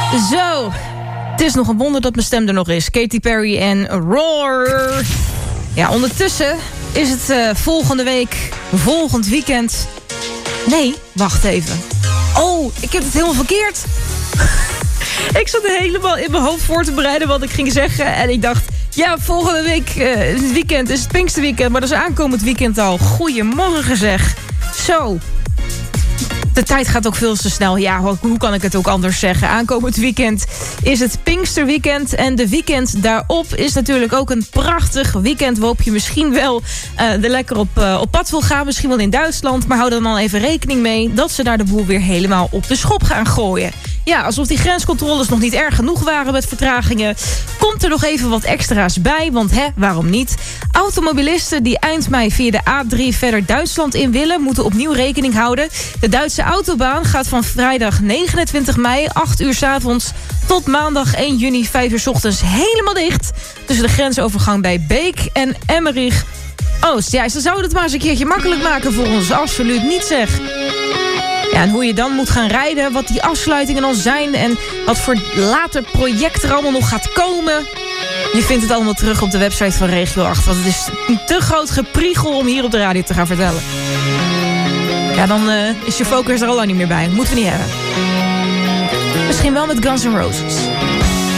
Zo, het is nog een wonder dat mijn stem er nog is. Katy Perry en Roar. Ja, ondertussen is het volgend weekend. Nee, wacht even. Oh, ik heb het helemaal verkeerd. Ik zat helemaal in mijn hoofd voor te bereiden wat ik ging zeggen. En ik dacht, ja, volgende week, het weekend is het Pinksterweekend. Maar dat is aankomend weekend al. Goedemorgen zeg. Zo. De tijd gaat ook veel te snel. Ja, hoe kan ik het ook anders zeggen? Aankomend weekend is het Pinksterweekend. En de weekend daarop is natuurlijk ook een prachtig weekend... waarop je misschien wel er lekker op pad wil gaan. Misschien wel in Duitsland. Maar hou er dan even rekening mee... dat ze daar de boel weer helemaal op de schop gaan gooien. Ja, alsof die grenscontroles nog niet erg genoeg waren met vertragingen... komt er nog even wat extra's bij, want waarom niet? Automobilisten die eind mei via de A3 verder Duitsland in willen... moeten opnieuw rekening houden. De Duitse autobaan gaat van vrijdag 29 mei, 8 uur 's avonds... tot maandag 1 juni, 5 uur 's ochtends helemaal dicht... tussen de grensovergang bij Beek en Emmerich-Oost. Ja, ze zouden het maar eens een keertje makkelijk maken voor ons. Absoluut niet, zeg. Ja, en hoe je dan moet gaan rijden, wat die afsluitingen dan zijn... en wat voor later project er allemaal nog gaat komen... je vindt het allemaal terug op de website van Regio 8... want het is een te groot gepriegel om hier op de radio te gaan vertellen. Ja, dan is je focus er al lang niet meer bij. Moeten we niet hebben. Misschien wel met Guns N' Roses.